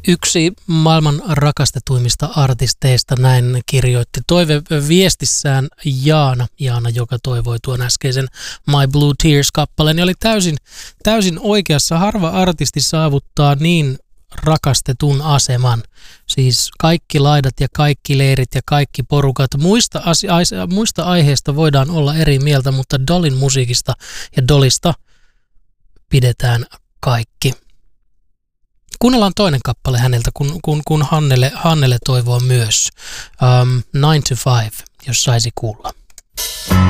Yksi maailman rakastetuimmista artisteista, näin kirjoitti toiveviestissään Jaana, joka toivoi tuon äskeisen My Blue Tears-kappaleen. Ja oli täysin oikeassa. Harva artisti saavuttaa niin rakastetun aseman. Siis kaikki laidat ja kaikki leirit ja kaikki porukat. Muista aiheista voidaan olla eri mieltä, mutta Dollyn musiikista ja Dollista pidetään kaikki. Kuunnellaan toinen kappale häneltä, kun Hannele toivoo myös 9 to 5, jos saisi kuulla.